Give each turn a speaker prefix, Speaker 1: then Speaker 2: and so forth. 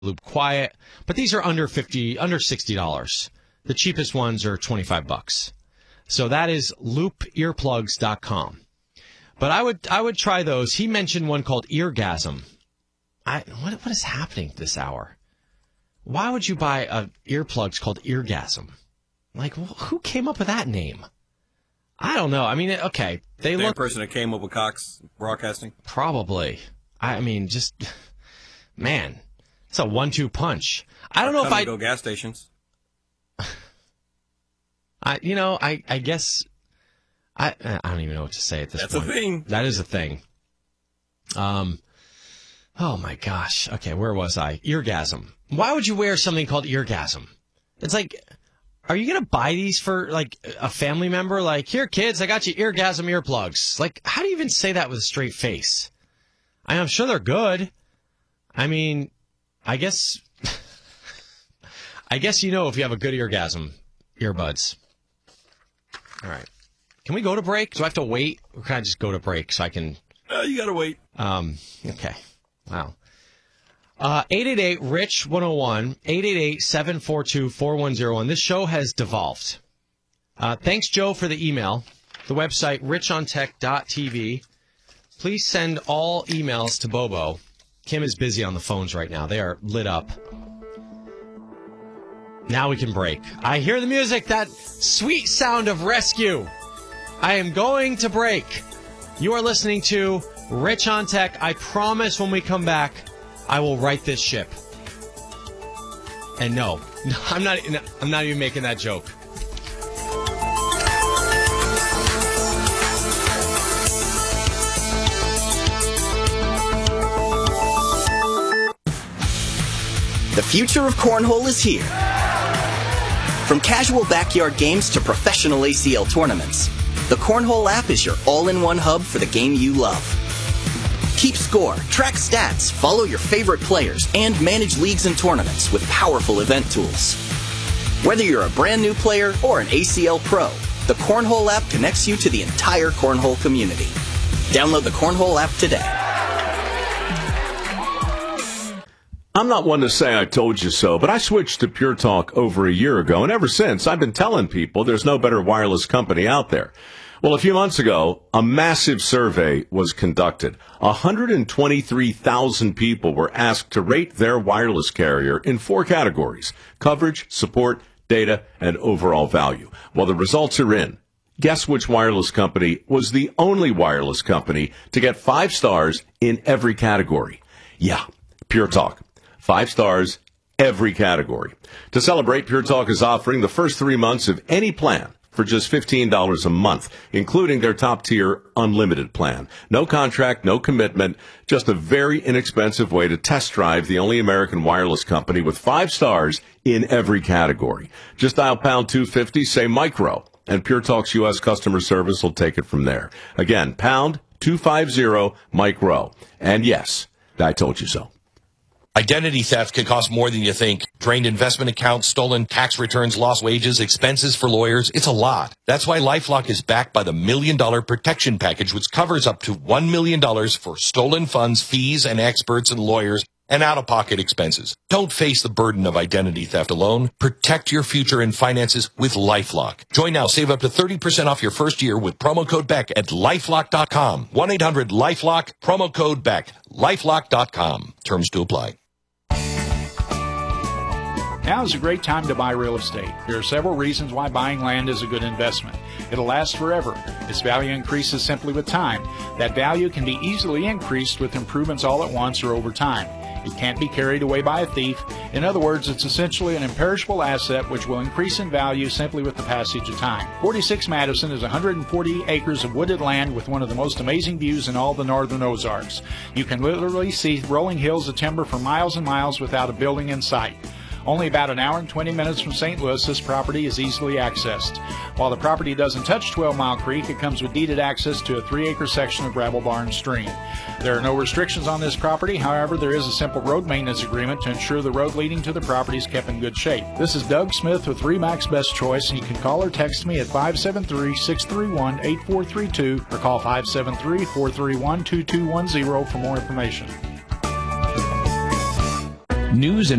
Speaker 1: Loop Quiet, but these are under $60. The cheapest ones are $25. So that is loopearplugs.com. But I would try those. He mentioned one called Eargasm. What is happening this hour? Why would you buy earplugs called Eargasm? Like, who came up with that name? I don't know. I mean, okay, they look.
Speaker 2: The person that came up with Cox Broadcasting?
Speaker 1: Probably. I mean, just, man, it's a 1-2 punch. I don't know if I
Speaker 2: go gas stations.
Speaker 1: I guess I don't even know what to say at this point.
Speaker 2: That's a thing.
Speaker 1: That is a thing. Oh my gosh. Okay, where was I? Eargasm. Why would you wear something called Eargasm? It's like, are you going to buy these for, like, a family member? Like, here, kids, I got you Eargasm earplugs. Like, how do you even say that with a straight face? I'm sure they're good. I mean, I guess you know if you have a good Eargasm earbuds. All right. Can we go to break? Do I have to wait? Or can I just go to break so I can...
Speaker 2: You got to wait.
Speaker 1: Okay. Wow. 888-RICH-101, 888-742-4101. This show has devolved. Thanks, Joe, for the email. The website, richontech.tv. Please send all emails to Bobo. Kim is busy on the phones right now. They are lit up. Now we can break. I hear the music, that sweet sound of rescue. I am going to break. You are listening to Rich on Tech. I promise when we come back, I will right this ship. And no, I'm not even making that joke.
Speaker 3: The future of cornhole is here. From casual backyard games to professional ACL tournaments, the Cornhole app is your all-in-one hub for the game you love. Keep score, track stats, follow your favorite players, and manage leagues and tournaments with powerful event tools. Whether you're a brand new player or an ACL pro, the Cornhole app connects you to the entire cornhole community. Download the Cornhole app today.
Speaker 4: I'm not one to say I told you so, but I switched to Pure Talk over a year ago, and ever since, I've been telling people there's no better wireless company out there. Well, a few months ago, a massive survey was conducted. 123,000 people were asked to rate their wireless carrier in 4 categories: coverage, support, data, and overall value. Well, the results are in. Guess which wireless company was the only wireless company to get 5 stars in every category? Yeah, Pure Talk. 5 stars, every category. To celebrate, Pure Talk is offering the first 3 months of any plan for just $15 a month, including their top-tier unlimited plan. No contract, no commitment, just a very inexpensive way to test drive the only American wireless company with 5 stars in every category. Just dial pound 250, say micro, and Pure Talk's U.S. customer service will take it from there. Again, pound 250, micro. And yes, I told you so.
Speaker 5: Identity theft can cost more than you think. Drained investment accounts, stolen tax returns, lost wages, expenses for lawyers. It's a lot. That's why LifeLock is backed by the $1 Million Protection Package, which covers up to $1 million for stolen funds, fees, and experts and lawyers, and out-of-pocket expenses. Don't face the burden of identity theft alone. Protect your future and finances with LifeLock. Join now. Save up to 30% off your first year with promo code BECK at LifeLock.com. 1-800-LifeLock, promo code BECK. LifeLock.com. Terms to apply.
Speaker 6: Now is a great time to buy real estate. There are several reasons why buying land is a good investment. It'll last forever. Its value increases simply with time. That value can be easily increased with improvements all at once or over time. It can't be carried away by a thief. In other words, it's essentially an imperishable asset which will increase in value simply with the passage of time. 46 Madison is 140 acres of wooded land with one of the most amazing views in all the northern Ozarks. You can literally see rolling hills of timber for miles and miles without a building in sight. Only about an hour and 20 minutes from St. Louis, this property is easily accessed. While the property doesn't touch 12 Mile Creek, it comes with deeded access to a 3-acre section of Gravel Barn Stream. There are no restrictions on this property. However, there is a simple road maintenance agreement to ensure the road leading to the property is kept in good shape. This is Doug Smith with RE/MAX Best Choice, and you can call or text me at 573-631-8432 or call 573-431-2210 for more information.
Speaker 7: news and